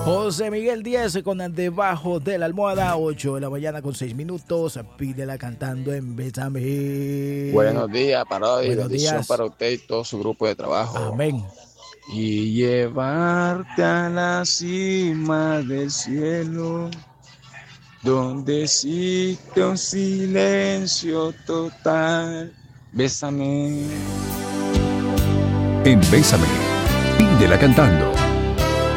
José Miguel Díaz con Debajo de la Almohada, 8 de la mañana con 6 minutos. Pídela cantando en Bésame. Buenos días, Parodi. Buenos Bendición días. para usted y todo su grupo de trabajo. Amén. Y llevarte a la cima del cielo, donde existe un silencio total. Bésame. En Bésame, pídela cantando.